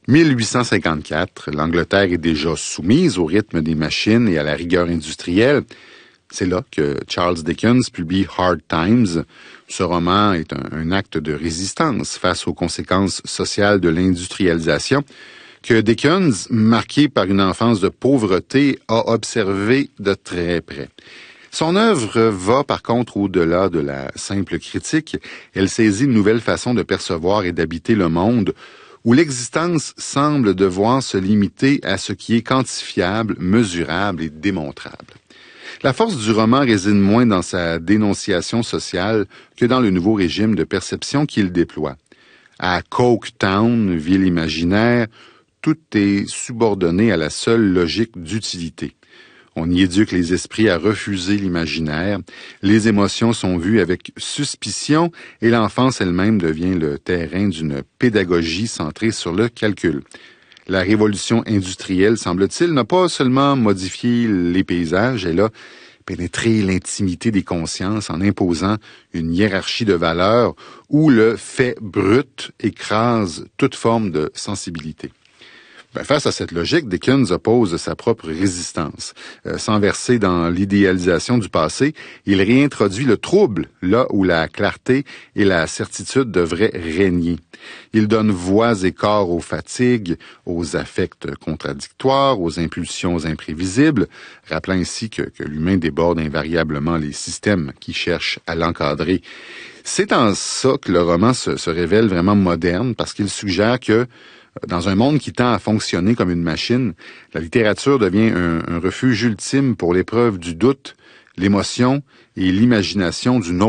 1854, l'Angleterre est déjà soumise au rythme des machines et à la rigueur industrielle. C'est là que Charles Dickens publie Hard Times. Ce roman est un acte de résistance face aux conséquences sociales de l'industrialisation que Dickens, marqué par une enfance de pauvreté, a observé de très près. Son œuvre va par contre au-delà de la simple critique. Elle saisit une nouvelle façon de percevoir et d'habiter le monde, où l'existence semble devoir se limiter à ce qui est quantifiable, mesurable et démontrable. La force du roman réside moins dans sa dénonciation sociale que dans le nouveau régime de perception qu'il déploie. À Coketown, ville imaginaire, tout est subordonné à la seule logique d'utilité. On y éduque les esprits à refuser l'imaginaire, les émotions sont vues avec suspicion et l'enfance elle-même devient le terrain d'une pédagogie centrée sur le calcul. La révolution industrielle, semble-t-il, n'a pas seulement modifié les paysages, elle a pénétré l'intimité des consciences en imposant une hiérarchie de valeurs où le fait brut écrase toute forme de sensibilité. Face à cette logique, Dickens oppose sa propre résistance. Sans verser dans l'idéalisation du passé, il réintroduit le trouble là où la clarté et la certitude devraient régner. Il donne voix et corps aux fatigues, aux affects contradictoires, aux impulsions imprévisibles, rappelant ainsi que l'humain déborde invariablement les systèmes qui cherchent à l'encadrer. C'est en ça que le roman se révèle vraiment moderne, parce qu'il suggère que dans un monde qui tend à fonctionner comme une machine, la littérature devient un refuge ultime pour l'épreuve du doute, l'émotion et l'imagination d'une autre